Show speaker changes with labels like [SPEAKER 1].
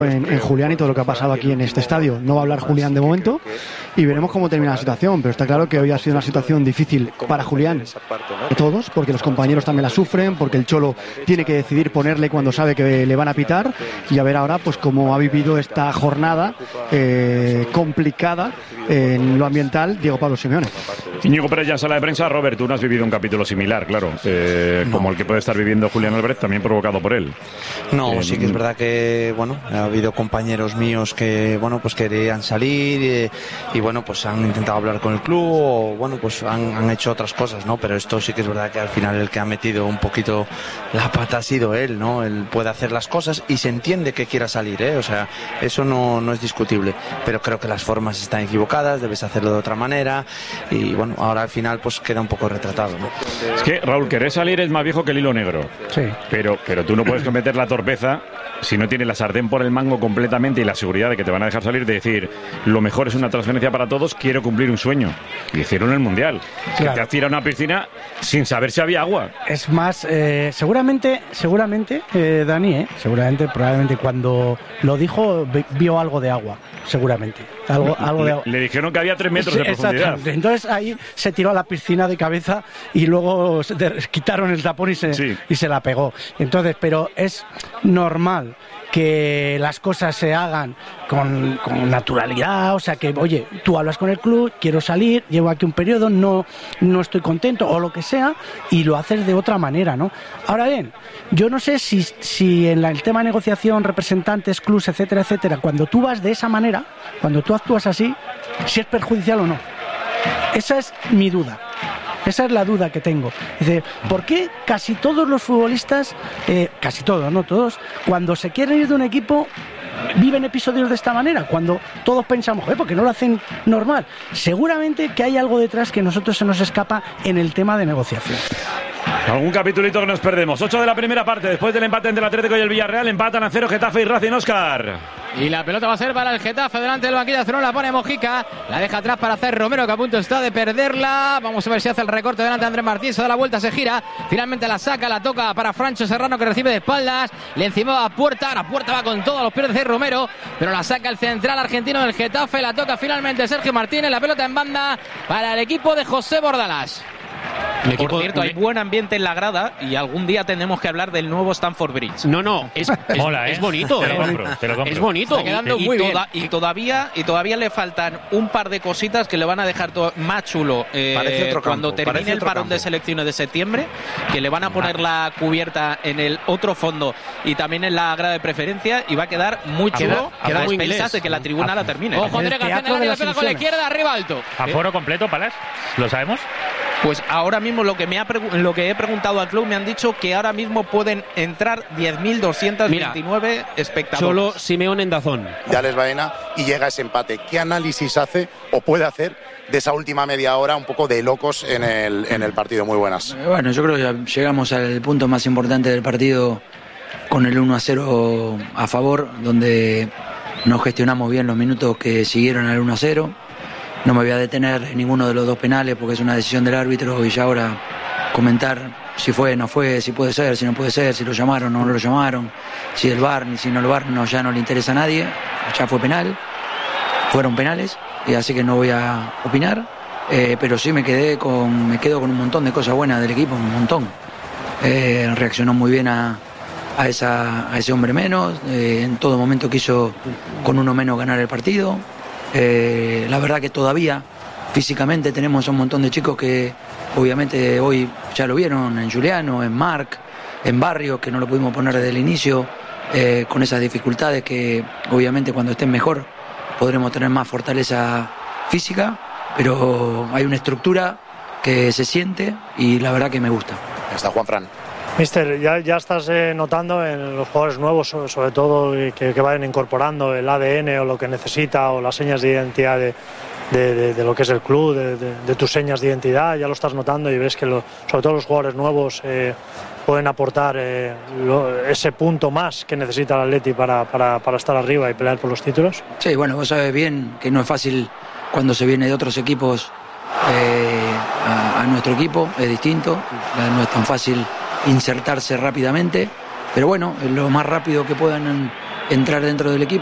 [SPEAKER 1] en Julián y todo lo que ha pasado aquí en este estadio. No va a hablar Julián de momento y veremos cómo termina la situación, pero está claro que hoy ha sido una situación difícil para Julián, de todos, porque los compañeros también la sufren, porque el Cholo tiene que decidir ponerle cuando sabe que le van a pitar, y a ver ahora pues cómo ha vivido esta jornada complicada en lo ambiental Diego Pablo Simeone.
[SPEAKER 2] Íñigo Pérez ya en sala de prensa. Robert, tú no has vivido un capítulo similar, claro, como el que puede estar viviendo Julián Albrecht, también provocado por él.
[SPEAKER 3] No, sí que es verdad que, bueno, ha habido compañeros míos que, bueno, pues querían salir y bueno, pues han intentado hablar con el club o, bueno, pues han hecho otras cosas, ¿no? Pero esto sí que es verdad que al final el que ha metido un poquito la pata ha sido él, ¿no? Él puede hacer las cosas y se entiende que quiera salir, ¿eh? O sea, eso no es discutible, pero creo que las formas están equivocadas, debes hacerlo de otra manera y, bueno, ahora al final pues queda un poco retratado, ¿no?
[SPEAKER 2] Es que, Raúl, querer salir es más viejo que el hilo negro.
[SPEAKER 1] Sí.
[SPEAKER 2] Pero tú no puedes cometer la torpeza si no tienes la sartén por el mango completamente y la seguridad de que te van a dejar salir, de decir, lo mejor es una transferencia para todos, quiero cumplir un sueño. Y hicieron el Mundial. Claro. Que te has tirado a una piscina sin saber si había agua.
[SPEAKER 4] Es más, seguramente, Dani, probablemente cuando lo dijo, vio algo de agua. Seguramente. Algo de agua.
[SPEAKER 2] Le dijeron que había 3 metros de profundidad.
[SPEAKER 4] Entonces ahí se tiró a la piscina de cabeza y luego quitaron el tapón y se la pegó. Entonces, pero es normal que las cosas se hagan con naturalidad, o sea que, oye, tú hablas con el club, quiero salir, llevo aquí un periodo, no estoy contento o lo que sea, y lo haces de otra manera, ¿no? Ahora bien, yo no sé si en el tema de negociación, representantes, clubs, etcétera, cuando tú vas de esa manera, cuando tú actúas así, si es perjudicial o no. Esa es mi duda. Esa es la duda que tengo. Dice, ¿por qué casi todos los futbolistas, casi todos, no todos, cuando se quieren ir de un equipo, viven episodios de esta manera? Cuando todos pensamos, ¿por qué no lo hacen normal? Seguramente que hay algo detrás que a nosotros se nos escapa en el tema de negociación.
[SPEAKER 2] Algún capitulito que nos perdemos. 8 de la primera parte, después del empate entre el Atlético y el Villarreal, empatan a 0 Getafe y Racing. Óscar.
[SPEAKER 5] Y la pelota va a ser para el Getafe, delante del banquillo azul, la pone Mojica, la deja atrás para hacer Romero, que a punto está de perderla. Vamos a ver si hace el recorte delante de Andrés Martín, se da la vuelta, se gira, finalmente la saca, la toca para Francho Serrano, que recibe de espaldas, le encima a Puerta, la Puerta va con todo, los pierde de Romero, pero la saca el central argentino del Getafe, la toca finalmente Sergio Martínez, la pelota en banda para el equipo de José Bordalás.
[SPEAKER 6] Por cierto, hay buen ambiente en la grada y algún día tenemos que hablar del nuevo Stamford Bridge.
[SPEAKER 5] Es bonito,
[SPEAKER 2] te lo compro.
[SPEAKER 5] Es bonito. Está quedando muy bien.
[SPEAKER 6] Y todavía le faltan un par de cositas que le van a dejar más chulo cuando termine el parón de selecciones de septiembre, que le van a poner la cubierta en el otro fondo y también en la grada de preferencia, y va a quedar muy chulo a las expensas de que la tribuna la termine.
[SPEAKER 5] Ojo, Andrés García la pega con la izquierda, arriba alto.
[SPEAKER 7] ¿Aforo completo, Palas? ¿Lo sabemos?
[SPEAKER 6] Pues ahora mismo lo que he preguntado al club, me han dicho que ahora mismo pueden entrar 10.229 espectadores.
[SPEAKER 5] Cholo Simeone en Dazón.
[SPEAKER 8] De Alex Baena, y llega ese empate. ¿Qué análisis hace o puede hacer de esa última media hora un poco de locos en el partido? Muy buenas.
[SPEAKER 9] Bueno, yo creo que llegamos al punto más importante del partido con el 1-0 a favor, donde nos gestionamos bien los minutos que siguieron al 1-0. No me voy a detener en ninguno de los dos penales porque es una decisión del árbitro, y ya ahora comentar si fue, no fue, si puede ser, si no puede ser, si lo llamaron o no lo llamaron, si el VAR, si no el VAR, ya no le interesa a nadie. Ya fue penal, fueron penales, y así que no voy a opinar, pero sí me quedo con un montón de cosas buenas del equipo, un montón. Reaccionó muy bien a ese hombre menos, en todo momento quiso con uno menos ganar el partido. La verdad que todavía físicamente tenemos un montón de chicos que obviamente hoy ya lo vieron, en Juliano, en Marc, en Barrio, que no lo pudimos poner desde el inicio, con esas dificultades que obviamente cuando estén mejor podremos tener más fortaleza física, pero hay una estructura que se siente y la verdad que me gusta.
[SPEAKER 8] Está Juanfran.
[SPEAKER 10] Mister, ya estás notando en los jugadores nuevos, sobre todo, que vayan incorporando el ADN o lo que necesita, o las señas de identidad de lo que es el club, de tus señas de identidad. Ya lo estás notando y ves que sobre todo los jugadores nuevos pueden aportar ese punto más que necesita el Atleti para estar arriba y pelear por los títulos.
[SPEAKER 9] Sí, bueno, vos sabés bien que no es fácil cuando se viene de otros equipos a nuestro equipo, es distinto, no es tan fácil insertarse rápidamente, pero bueno, lo más rápido que puedan entrar dentro del equipo.